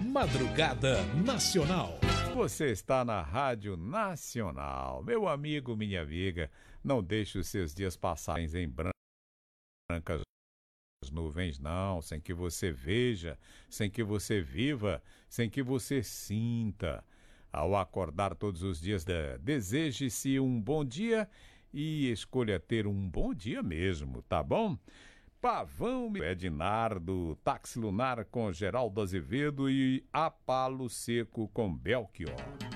Madrugada Nacional. Você está na Rádio Nacional. Meu amigo, minha amiga, não deixe os seus dias passarem em brancas nuvens, não, sem que você veja, sem que você viva, sem que você sinta. Ao acordar todos os dias, deseje-se um bom dia e escolha ter um bom dia mesmo, tá bom? Pavão Ednardo, Táxi Lunar com Geraldo Azevedo e A Palo Seco com Belchior.